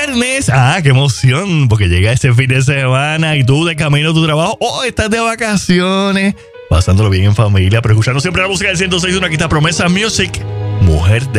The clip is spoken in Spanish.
viernes. ¡Qué emoción! Porque llega ese fin de semana y tú de camino a tu trabajo o estás de vacaciones, pasándolo bien en familia, pero escuchando siempre la música del 106.1. Aquí está Promesa Music, Mujer de